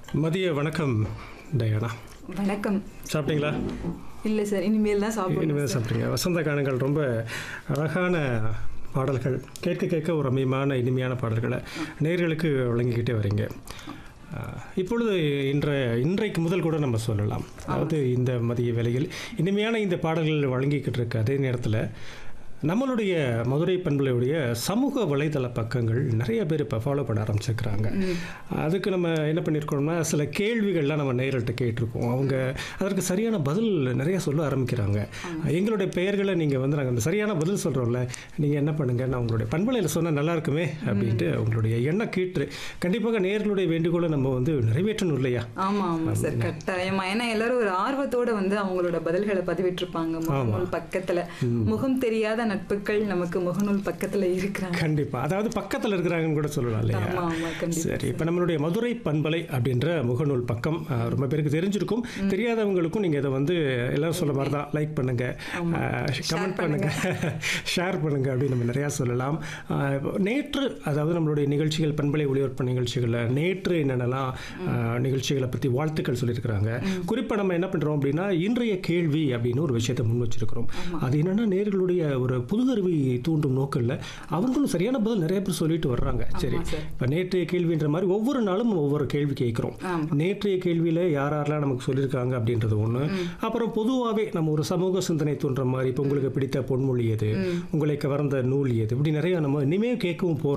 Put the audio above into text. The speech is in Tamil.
மதிய வணக்கம் டயானா. வணக்கம். சாப்பிட்டீங்களா? இல்லை சார், இனிமேல் தான் சாப்பிடணும். இனிமேல் சாப்பிட்றீங்க. வசந்த கானங்கள் ரொம்ப அழகான பாடல்கள், கேட்க கேட்க ஒரு ரம்மியமான இனிமையான பாடல்களை நேயர்களுக்கு வழங்கிக்கிட்டே வரீங்க. இப்பொழுது இன்றைக்கு முதல் கூட நம்ம சொல்லலாம். அதாவது இந்த மதிய வேளையில் இனிமையான இந்த பாடல்கள் வழங்கிக்கிட்டு இருக்க அதே நேரத்தில் நம்மளுடைய மதுரை பண்பலையுடைய சமூக வலைதள பக்கங்கள் நிறைய பேர் இப்போ ஃபாலோ பண்ண ஆரம்பிச்சிருக்கிறாங்க. அதுக்கு நம்ம என்ன பண்ணியிருக்கோம்னா, சில கேள்விகள்லாம் நம்ம நேயர்கள்ட்ட கேட்டிருக்கோம். அவங்க அதற்கு சரியான பதில் நிறைய சொல்ல ஆரம்பிக்கிறாங்க. எங்களுடைய பெயர்களை நீங்கள் வந்து நாங்கள் அந்த சரியான பதில் சொல்கிறோம்ல, நீங்கள் என்ன பண்ணுங்கள், நான் உங்களுடைய பண்பலையில் சொன்னால் நல்லா இருக்குமே அப்படின்ட்டு உங்களுடைய எண்ணம் கேட்டு கண்டிப்பாக நேயர்களுடைய வேண்டுகோளை நம்ம வந்து நிறைவேற்றணும் இல்லையா? ஆமாம் ஆமாம் சார், கட்டாயமா. ஏன்னா எல்லாரும் ஒரு ஆர்வத்தோடு வந்து அவங்களோட பதில்களை பதிவிட்டிருப்பாங்க முகநூல் பக்கத்தில். முகம் தெரியாத நட்புகள் நமக்கு முகநூல் பக்கத்தில் இருக்கிறாங்க. கண்டிப்பாக, அதாவது பக்கத்தில் இருக்கிறாங்கன்னு கூட சொல்லலாம் இல்லையா? சரி, இப்போ நம்மளுடைய மதுரை பண்பலை அப்படின்ற முகநூல் பக்கம் ரொம்ப பேருக்கு தெரிஞ்சிருக்கும். தெரியாதவங்களுக்கும் நீங்கள் இதை வந்து எல்லாரும் சொல்ல மாதிரி தான் லைக் பண்ணுங்கள், கமெண்ட் பண்ணுங்கள், ஷேர் பண்ணுங்கள் அப்படின்னு நம்ம நிறையா சொல்லலாம். நேற்று, அதாவது நம்மளுடைய நிகழ்ச்சிகள், பண்பலை ஒளிபரப்பு நிகழ்ச்சிகளில் நேற்று என்னென்னலாம் நிகழ்ச்சிகளை பற்றி வாழ்த்துக்கள் சொல்லியிருக்கிறாங்க. குறிப்பாக நம்ம என்ன பண்ணுறோம் அப்படின்னா, இன்றைய கேள்வி அப்படின்னு ஒரு விஷயத்தை முன் வச்சிருக்கிறோம். அது என்னென்னா, நேயர்களுடைய ஒரு புதுகருவி தூண்டும் நோக்கில் அவங்களும் சரியான பதில் நிறைய பேர் சொல்லிட்டு வர்றாங்க. சரி, இப்போ நேற்றைய கேள்வின்ற மாதிரி ஒவ்வொரு நாளும் ஒவ்வொரு கேள்வி கேட்குறோம். நேற்றைய கேள்வியில் யாரெல்லாம் நமக்கு சொல்லியிருக்காங்க அப்படின்றது ஒன்று. அப்புறம் பொதுவாகவே நம்ம ஒரு சமூக சிந்தனை தோன்ற மாதிரி, இப்போ உங்களுக்கு பிடித்த பொன்மொழி எது, உங்களை கவர்ந்த நூல் எது, இப்படி நிறைய நம்ம இனிமேல் கேட்கவும் போகிறோம்.